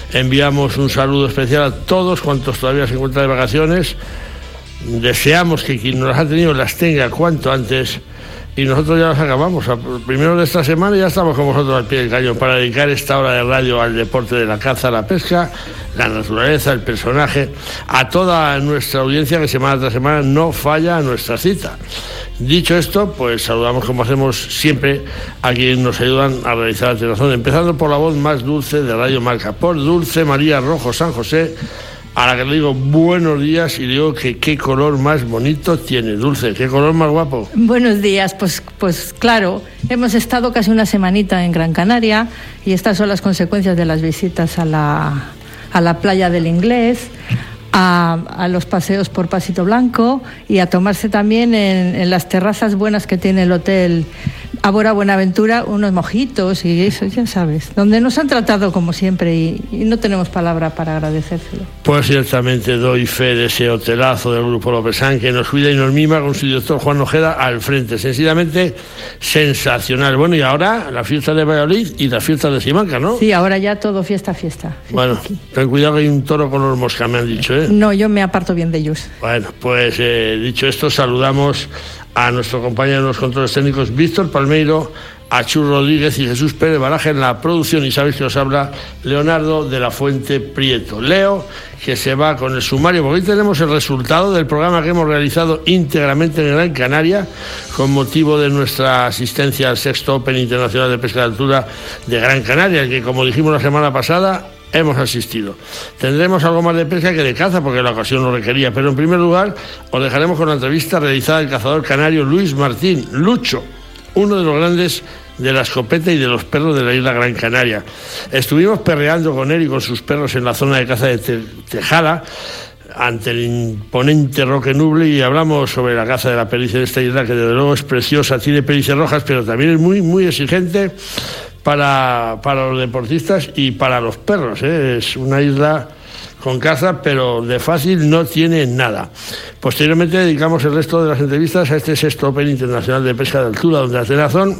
enviamos un saludo especial a todos cuantos todavía se encuentran de vacaciones. Deseamos que quien nos las ha tenido las tenga cuanto antes, y nosotros ya las acabamos. Primero de esta semana ya estamos con vosotros al pie del cañón para dedicar esta hora de radio al deporte de la caza, la pesca, la naturaleza, el personaje, a toda nuestra audiencia que semana tras semana no falla a nuestra cita. Dicho esto, pues saludamos como hacemos siempre a quienes nos ayudan a realizar la televisión, empezando por la voz más dulce de Radio Marca, por Dulce María Rojo San José, a la que le digo buenos días y digo que qué color más bonito tiene. Dulce, ¿qué color más guapo? Buenos días, pues claro, hemos estado casi una semanita en Gran Canaria y estas son las consecuencias de las visitas a la playa del Inglés, a los paseos por Pasito Blanco y a tomarse también en las terrazas buenas que tiene el hotel Ábora Buenaventura unos mojitos y eso, ya sabes, donde nos han tratado como siempre y no tenemos palabra para agradecérselo. Pues ciertamente doy fe de ese hotelazo del Grupo Lopesán que nos cuida y nos mima con su director Juan Ojeda al frente, sencillamente sensacional. Bueno, y ahora la fiesta de Valladolid y la fiesta de Simancas, ¿no? Sí, ahora ya todo fiesta. Bueno, ten cuidado que hay un toro con los moscas, me han dicho, ¿eh? No, yo me aparto bien de ellos. Bueno, pues dicho esto, saludamos a nuestro compañero de los controles técnicos, Víctor Palmeiro, a Chus Rodríguez y Jesús Pérez Baraja en la producción, y sabéis que os habla Leonardo de la Fuente Prieto. Leo, que se va con el sumario, porque hoy tenemos el resultado del programa que hemos realizado íntegramente en Gran Canaria, con motivo de nuestra asistencia al sexto Open Internacional de Pesca de Altura de Gran Canaria, que como dijimos la semana pasada, hemos asistido. Tendremos algo más de pesca que de caza porque la ocasión lo requería, pero en primer lugar os dejaremos con la entrevista realizada del cazador canario Luis Martín, Lucho, uno de los grandes de la escopeta y de los perros de la isla Gran Canaria. Estuvimos perreando con él y con sus perros en la zona de caza de Tejada, ante el imponente Roque Nuble, y hablamos sobre la caza de la pericia de esta isla, que desde luego es preciosa, tiene pericias rojas, pero también es muy, muy exigente para los deportistas y para los perros, ¿eh? Es una isla con caza, pero de fácil no tiene nada. Posteriormente dedicamos el resto de las entrevistas a este sexto Open Internacional de Pesca de Altura, donde Atenazón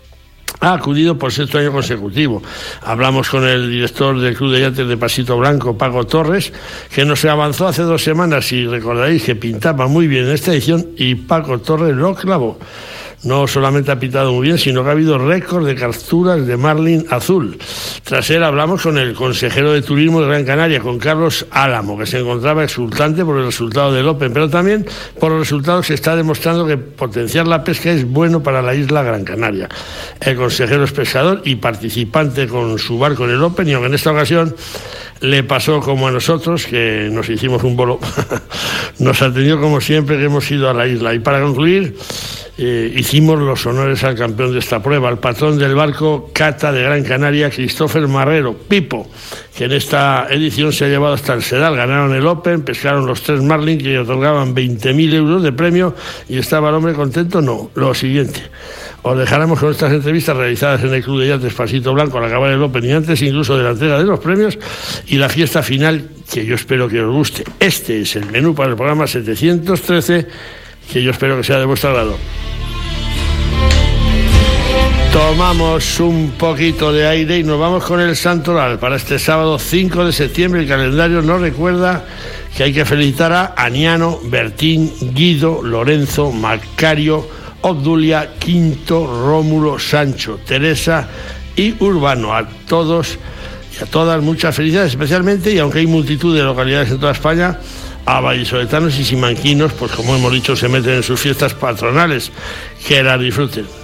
ha acudido por sexto año consecutivo. Hablamos con el director del Club de Yates de Pasito Blanco, Paco Torres, que nos avanzó hace 2 semanas, y recordaréis que pintaba muy bien en esta edición, y Paco Torres lo clavó. No solamente ha pitado muy bien, sino que ha habido récord de capturas de marlin azul. Tras él hablamos con el consejero de Turismo de Gran Canaria, con Carlos Álamo, que se encontraba exultante por el resultado del Open, pero también por los resultados que está demostrando que potenciar la pesca es bueno para la isla Gran Canaria. El consejero es pescador y participante con su barco en el Open, y aunque en esta ocasión le pasó como a nosotros, que nos hicimos un bolo, nos atendió como siempre que hemos ido a la isla. Y para concluir, hicimos los honores al campeón de esta prueba, al patrón del barco Cata de Gran Canaria, Christopher Marrero, Pipo, que en esta edición se ha llevado hasta el Sedal. Ganaron el Open, pescaron los 3 marlin que otorgaban 20.000 euros de premio, y estaba el hombre contento. No, lo siguiente, os dejaremos con estas entrevistas realizadas en el Club de Yates Pasito Blanco al acabar el Open, y antes incluso de la entrega de los premios y la fiesta final, que yo espero que os guste. Este es el menú para el programa 713, que yo espero que sea de vuestro agrado. Tomamos un poquito de aire y nos vamos con el santoral para este sábado 5 de septiembre. El calendario nos recuerda que hay que felicitar a Aniano, Bertín, Guido, Lorenzo, Macario, Obdulia, Quinto, Rómulo, Sancho, Teresa y Urbano. A todos y a todas muchas felicidades, especialmente, y aunque hay multitud de localidades en toda España, a vallisoletanos y simanquinos, pues como hemos dicho, se meten en sus fiestas patronales. Que las disfruten.